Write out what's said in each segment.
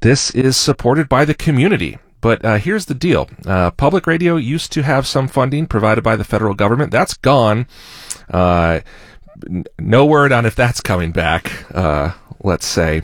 this is supported by the community. But here's the deal. Public radio used to have some funding provided by the federal government. That's gone. No word on if that's coming back, let's say.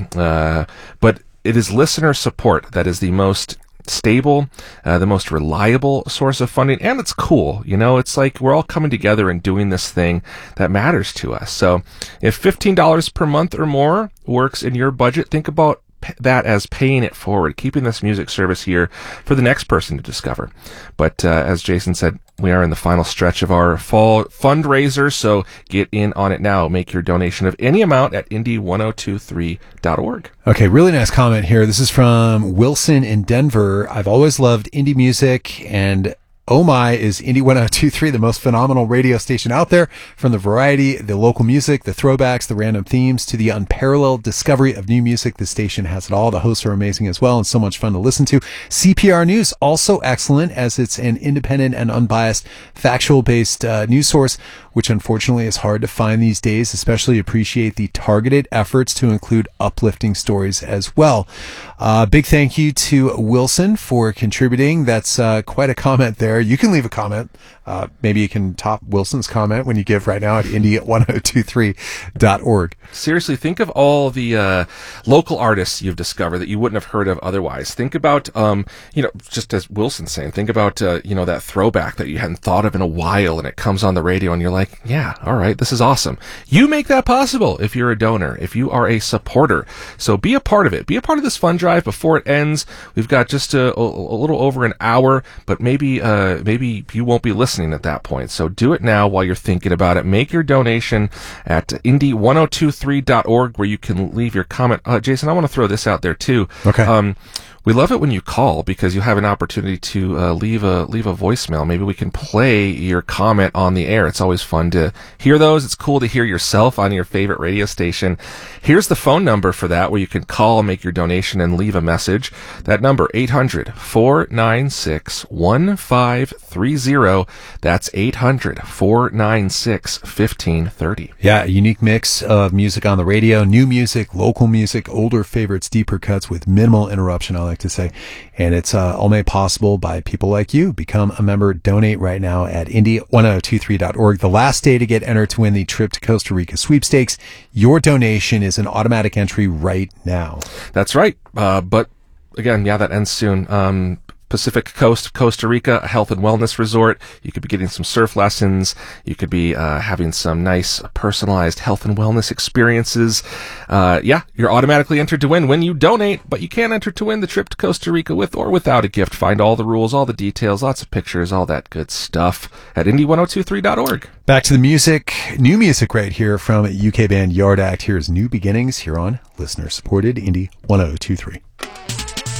But it is listener support that is the most stable, the most reliable source of funding. And it's cool. You know, it's like we're all coming together and doing this thing that matters to us. So if $15 per month or more works in your budget, think about that as paying it forward, keeping this music service here for the next person to discover. But as Jason said, we are in the final stretch of our fall fundraiser, so get in on it now. Make your donation of any amount at indie1023.org. Okay, really nice comment here. This is from Wilson in Denver. I've always loved indie music, and oh my, is Indie 1023 the most phenomenal radio station out there? From the variety, the local music, the throwbacks, the random themes, to the unparalleled discovery of new music, the station has it all. The hosts are amazing as well and so much fun to listen to. CPR News, also excellent, as it's an independent and unbiased, factual-based news source, which unfortunately is hard to find these days. Especially appreciate the targeted efforts to include uplifting stories as well. Big thank you to Wilson for contributing. That's quite a comment there. You can leave a comment. Maybe you can top Wilson's comment when you give right now at indie1023.org. Seriously, think of all the local artists you've discovered that you wouldn't have heard of otherwise. Think about, just as Wilson's saying, think about, that throwback that you hadn't thought of in a while, and it comes on the radio and you're like, yeah, all right, this is awesome. You make that possible if you're a donor, if you are a supporter. So be a part of it. Be a part of this fund drive before it ends. We've got just a little over an hour, but maybe you won't be listening at that point. So do it now while you're thinking about it. Make your donation at indie1023.org, where you can leave your comment. Jason, I want to throw this out there too. Okay. We love it when you call because you have an opportunity to leave a voicemail. Maybe we can play your comment on the air. It's always fun to hear those. It's cool to hear yourself on your favorite radio station. Here's the phone number for that, where you can call, make your donation, and leave a message. That number, 800-496-1530. That's 800-496-1530. Yeah, a unique mix of music on the radio, new music, local music, older favorites, deeper cuts with minimal interruption, I like to say. And it's all made possible by people like you. Become a member. Donate right now at indie1023.org. The last day to get entered to win the trip to Costa Rica sweepstakes. Your donation is an automatic entry right now. That's right. But again, yeah, that ends soon. Pacific Coast, Costa Rica, a health and wellness resort. You could be getting some surf lessons. You could be having some nice personalized health and wellness experiences. You're automatically entered to win when you donate, but you can enter to win the trip to Costa Rica with or without a gift. Find all the rules, all the details, lots of pictures, all that good stuff at indie1023.org. Back to the music. New music right here from UK band Yard Act. Here's New Beginnings here on listener-supported Indie 1023.